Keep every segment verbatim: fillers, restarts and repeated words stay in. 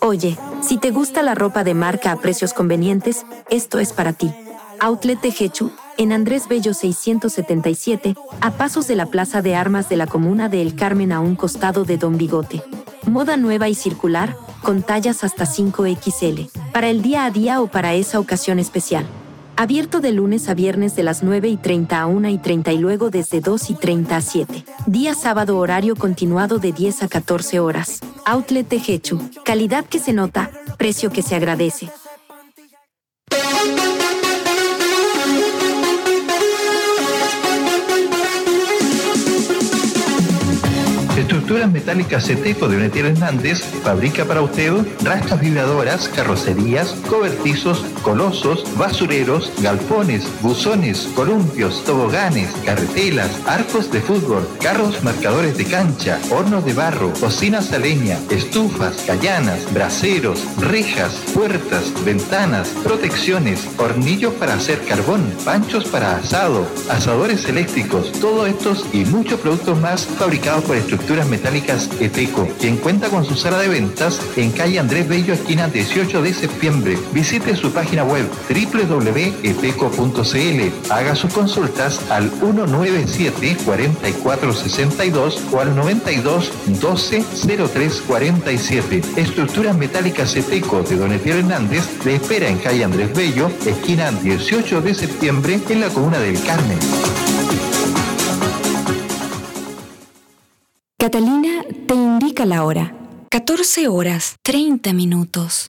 Oye, si te gusta la ropa de marca a precios convenientes, esto es para ti. Outlet Tejechu, en Andrés Bello seiscientos setenta y siete, a pasos de la Plaza de Armas de la Comuna de El Carmen a un costado de Don Bigote. Moda nueva y circular, con tallas hasta cinco equis ele, para el día a día o para esa ocasión especial. Abierto de lunes a viernes de las nueve y treinta a una y treinta y luego desde dos y treinta a siete. Día sábado horario continuado de diez a catorce horas. Outlet Tejechu, calidad que se nota, precio que se agradece. Estructuras Metálicas Ceteco de Donetier Hernández fabrica para usted rastras vibradoras, carrocerías, cobertizos, colosos, basureros, galpones, buzones, columpios, toboganes, carretelas, arcos de fútbol, carros marcadores de cancha, hornos de barro, cocinas a leña, estufas, callanas, braseros, rejas, puertas, ventanas, protecciones, hornillos para hacer carbón, panchos para asado, asadores eléctricos, todos estos y muchos productos más fabricados por Estructuras Metálicas Eteco, quien cuenta con su sala de ventas en calle Andrés Bello, esquina dieciocho de septiembre. Visite su página web doble u doble u doble u punto eteco punto ce ele. Haga sus consultas al uno nueve siete, cuatro cuatro seis dos o al noventa y dos, doce, cero tres cuarenta y siete. Estructuras Metálicas Eteco de Donetier Hernández le espera en calle Andrés Bello, esquina dieciocho de septiembre, en la comuna del Carmen. Catalina te indica la hora. catorce horas, treinta minutos.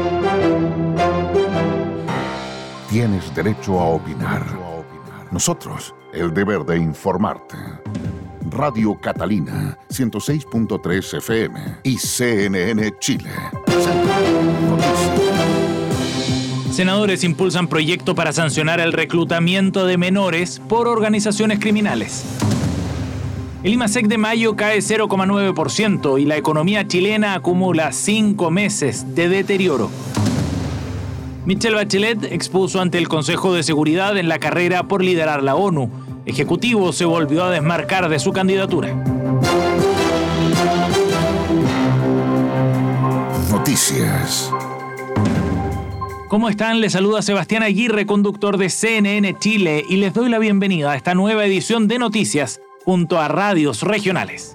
Tienes derecho a opinar. Nosotros, el deber de informarte. Radio Catalina, ciento seis punto tres efe eme y ce ene ene Chile. Senadores impulsan proyecto para sancionar el reclutamiento de menores por organizaciones criminales. El IMASEC de mayo cae cero coma nueve por ciento y la economía chilena acumula cinco meses de deterioro. Michelle Bachelet expuso ante el Consejo de Seguridad en la carrera por liderar la ONU. Ejecutivo se volvió a desmarcar de su candidatura. Noticias. ¿Cómo están? Les saluda Sebastián Aguirre, conductor de ce ene ene Chile, y les doy la bienvenida a esta nueva edición de Noticias junto a radios regionales.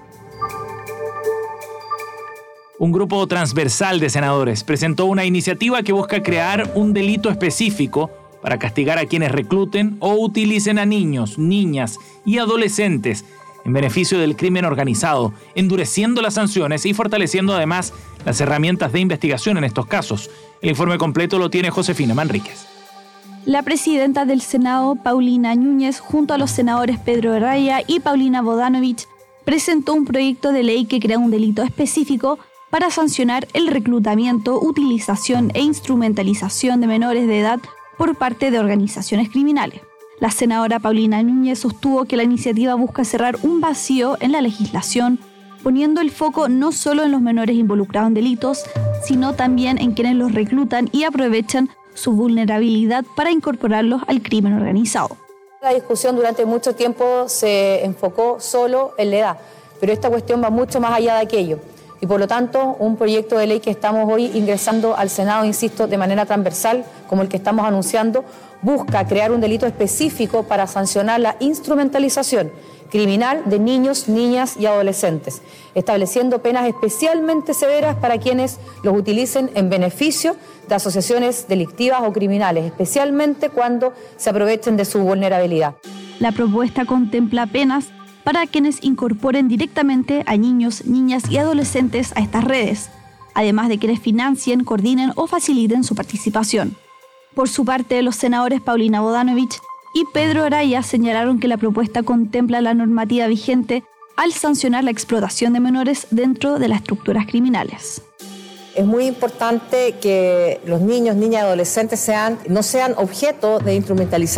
Un grupo transversal de senadores presentó una iniciativa que busca crear un delito específico para castigar a quienes recluten o utilicen a niños, niñas y adolescentes en beneficio del crimen organizado, endureciendo las sanciones y fortaleciendo además las herramientas de investigación en estos casos. El informe completo lo tiene Josefina Manríquez. La presidenta del Senado, Paulina Núñez, junto a los senadores Pedro Araya y Paulina Bodanovich, presentó un proyecto de ley que crea un delito específico para sancionar el reclutamiento, utilización e instrumentalización de menores de edad por parte de organizaciones criminales. La senadora Paulina Núñez sostuvo que la iniciativa busca cerrar un vacío en la legislación, poniendo el foco no solo en los menores involucrados en delitos, sino también en quienes los reclutan y aprovechan su vulnerabilidad para incorporarlos al crimen organizado. La discusión durante mucho tiempo se enfocó solo en la edad, pero esta cuestión va mucho más allá de aquello. Y por lo tanto, un proyecto de ley que estamos hoy ingresando al Senado, insisto, de manera transversal, como el que estamos anunciando, busca crear un delito específico para sancionar la instrumentalización criminal de niños, niñas y adolescentes, estableciendo penas especialmente severas para quienes los utilicen en beneficio de asociaciones delictivas o criminales, especialmente cuando se aprovechen de su vulnerabilidad. La propuesta contempla penas para quienes incorporen directamente a niños, niñas y adolescentes a estas redes, además de quienes financien, coordinen o faciliten su participación. Por su parte, los senadores Paulina Bodanovich y Pedro Araya señalaron que la propuesta contempla la normativa vigente al sancionar la explotación de menores dentro de las estructuras criminales. Es muy importante que los niños, niñas y adolescentes sean, no sean objeto de instrumentalización